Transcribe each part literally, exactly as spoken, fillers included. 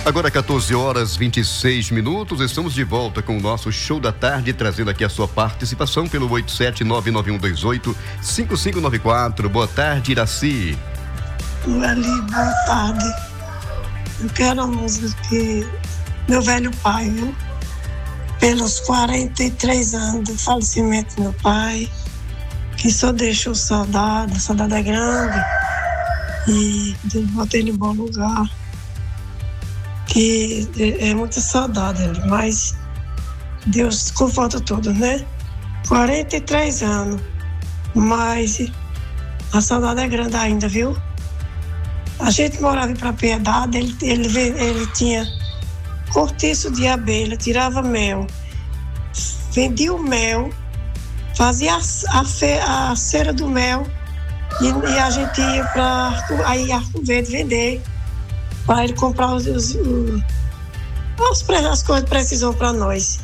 Agora quatorze horas e vinte e seis minutos, estamos de volta com o nosso Show da Tarde, trazendo aqui a sua participação pelo oito sete nove nove um dois oito cinco cinco nove quatro. Boa tarde, Iraci. Ali, boa tarde. Eu quero a música que meu velho pai, viu? Pelos quarenta e três anos do falecimento do meu pai, que só deixou saudade, a saudade é grande, e Deus bota ele em bom lugar. Que é, é muita saudade, mas Deus conforta tudo, né? quarenta e três anos, mas a saudade é grande ainda, viu? A gente morava em Propriedade, ele, ele, ele tinha cortiço de abelha, tirava mel, vendia o mel, fazia a, a, fe, a cera do mel e, e a gente ia para aí Arco Verde vender, para ele comprar os, os, os, as coisas que precisam para nós.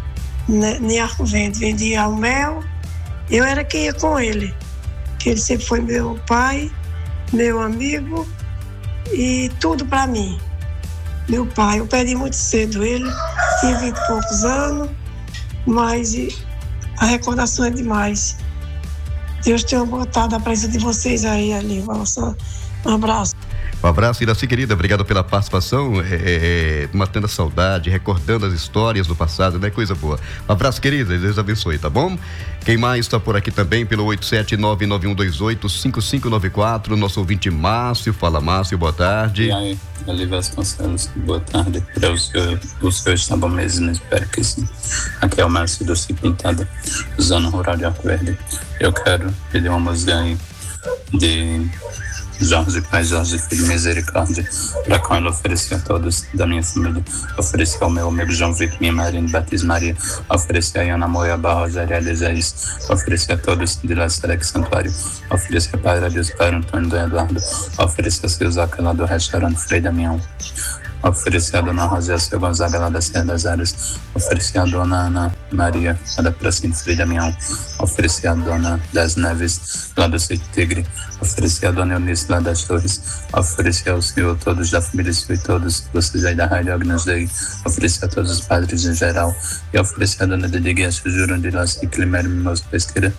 Em Arco Verde, vendia o mel, eu era quem ia com ele, que ele sempre foi meu pai, meu amigo e tudo para mim. Meu pai, eu perdi muito cedo ele, tinha vinte e poucos anos, mas a recordação é demais. Deus tenha botado a presença de vocês aí, ali. Um abraço. Um abraço, Iraci, querida, obrigado pela participação, é, é, matando a saudade, recordando as histórias do passado, né, coisa boa. Um abraço, querida, Deus abençoe, tá bom? Quem mais está por aqui também, pelo oito sete nove nove um dois oito cinco cinco nove quatro, nosso ouvinte Márcio. Fala, Márcio, boa tarde. E aí, Ali Vasconcelos, boa tarde, para os que os que estavam mesmo, espero que sim. Aqui é o Márcio do Cipo Pintada, Zona Rural de Arco Verde. Eu quero pedir uma música aí de Jorge Pai, Jorge Filho, Misericórdia, para qual eu ofereci a todos da minha família, ofereci ao meu amigo João Vitor, minha Maria de Batis Maria, ofereci a Ana Moia, Barra, Rosário Alisaís, ofereci a todos de lá Selec Santuário, ofereci a Padre Deus, Padre Antônio do Eduardo, ofereci a seu Zaca lá do restaurante Frei Damião, ofereci a Dona Rosélia Seu Gonzaga lá da Serra das Áreas, ofereci a Dona Ana Maria lá da Pracinha Frei Damião, ofereci a Dona das Neves lá do Sítio Tigre, ofereci a Dona Eunice lá das Torres, ofereci ao Senhor todos da família Senhor e todos vocês aí da Rádio Agnes Day, ofereci a todos os padres em geral e ofereci a Dona de Guias Jurandir lá e Climério Mimoso Pesqueira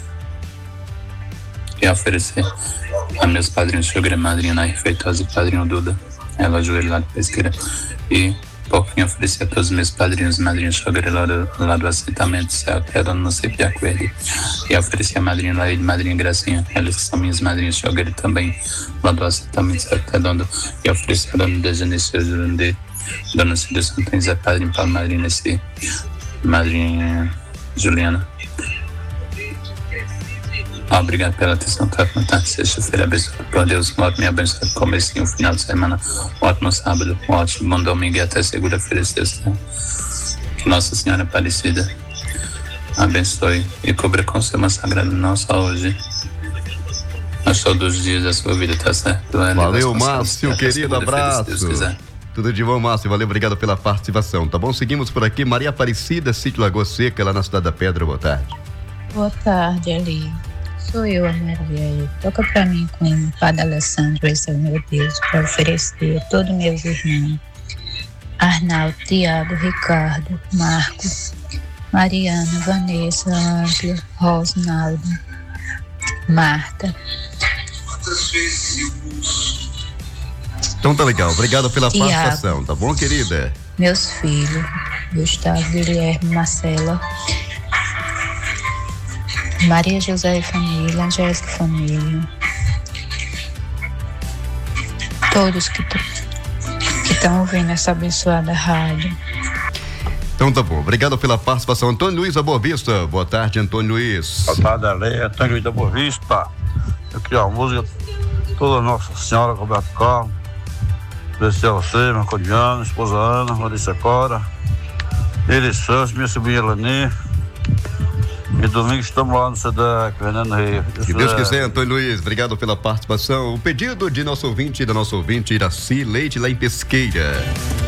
e ofereci a meus padrinhos Sugra, Madrinha Nair Feitosa e Padrinho Duda, ela ajoelha lá de Pesqueira, e por fim ofereci a todos os meus padrinhos e madrinhas Sugra lá do, lá do assentamento Céu Terra no Cipo de Arco Verde, e ofereci a madrinha lá e madrinha Gracinha, elas são minhas madrinhas Sugra também lá do assentamento Céu Terra, e ofereci a Dona Dejanícia Jurandir, Dona Cida Santos, Zé Padrinho para a madrinha Nessi, madrinha Juliana. Obrigado pela atenção, tá? Sexta-feira, abençoado por Deus, um ótimo e abençoado comecinho, final de semana, um ótimo sábado, um ótimo bom domingo e até segunda-feira, se Deus quiser. Que Nossa Senhora Aparecida abençoe e cubra com seu manto sagrado, não só hoje, mas todos os dias da sua vida, tá certo? Valeu, Márcio, querido, abraço. Tudo de bom, Márcio, valeu, obrigado pela participação, tá bom? Seguimos por aqui, Maria Aparecida, Sítio Lagoa Seca, lá na Cidade da Pedra, boa tarde. Boa tarde, Ali. Sou eu, a Maria. Toca pra mim com o Padre Alessandro, esse é o meu Deus, para oferecer a todos meus irmãos. Arnaldo, Tiago, Ricardo, Marcos, Mariana, Vanessa, Ângela, Rosnaldo, Marta. Então tá legal, obrigado pela Tiago, participação, tá bom, querida? Meus filhos, Gustavo, Guilherme, Marcela, Maria José e família, Angélica e família, todos que estão ouvindo essa abençoada rádio. Então tá bom, obrigado pela participação. Antônio Luiz da Boa Vista, boa tarde, Antônio Luiz. Boa tarde, Ale, Antônio Luiz da Boa Vista. Eu queria a música Toda Nossa Senhora, Roberto Carlos, agradecer a você, Marcoliano, esposa Ana, Larissa Cora, Ele Santos, minha sobrinha Elani. E domingo estamos lá no SEDEC, Fernando Rei. Se Deus quiser, Antônio Luiz, obrigado pela participação. O pedido de nosso ouvinte, da nossa ouvinte Iraci Leite, lá em Pesqueira.